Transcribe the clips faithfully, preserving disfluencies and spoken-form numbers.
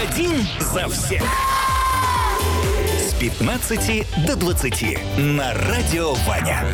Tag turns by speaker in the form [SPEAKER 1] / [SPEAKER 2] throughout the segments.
[SPEAKER 1] Один за всех. С пятнадцати до двадцати на Радио Ваня.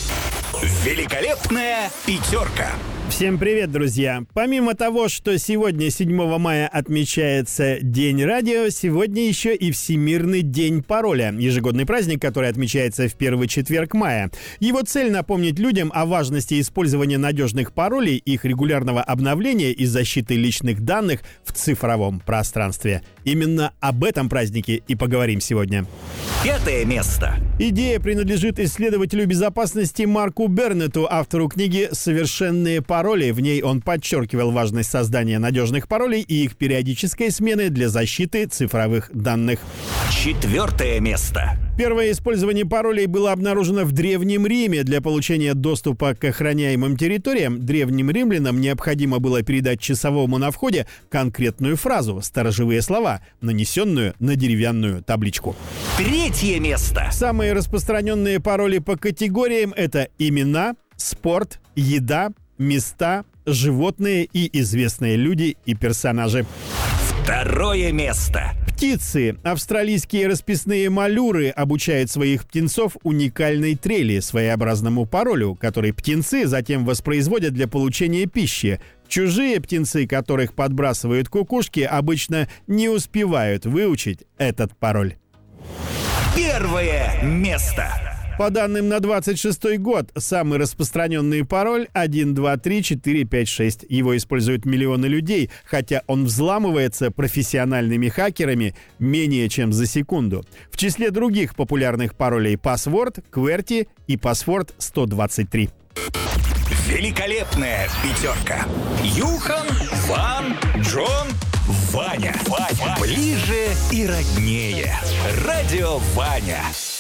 [SPEAKER 1] Великолепная пятерка.
[SPEAKER 2] Всем привет, друзья! Помимо того, что сегодня, седьмого мая, отмечается День радио, сегодня еще и Всемирный день пароля, ежегодный праздник, который отмечается в первый четверг мая. Его цель — напомнить людям о важности использования надежных паролей, их регулярного обновления и защиты личных данных в цифровом пространстве. Именно об этом празднике и поговорим сегодня.
[SPEAKER 1] Пятое место.
[SPEAKER 2] Идея принадлежит исследователю безопасности Марку Бернетту, автору книги «Совершенные пароли». В ней он подчеркивал важность создания надежных паролей и их периодической смены для защиты цифровых данных.
[SPEAKER 1] Четвертое место.
[SPEAKER 2] Первое использование паролей было обнаружено в Древнем Риме. Для получения доступа к охраняемым территориям древним римлянам необходимо было передать часовому на входе конкретную фразу, сторожевые слова, нанесенную на деревянную табличку.
[SPEAKER 1] Третье место.
[SPEAKER 2] Самые распространенные пароли по категориям — это имена, спорт, еда, места, животные и известные люди и персонажи.
[SPEAKER 1] Второе место.
[SPEAKER 2] Птицы. Австралийские расписные малюры обучают своих птенцов уникальной трели, своеобразному паролю, который птенцы затем воспроизводят для получения пищи. Чужие птенцы, которых подбрасывают кукушки, обычно не успевают выучить этот пароль.
[SPEAKER 1] Первое место.
[SPEAKER 2] По данным на двадцать шестой год, самый распространенный пароль один два три четыре пять шесть. Его используют миллионы людей, хотя он взламывается профессиональными хакерами менее чем за секунду. В числе других популярных паролей password, QWERTY и password сто двадцать три.
[SPEAKER 1] Великолепная пятерка. Юхан, Ван, Джон, Ваня. Ваня. Ближе и роднее. Радио Ваня.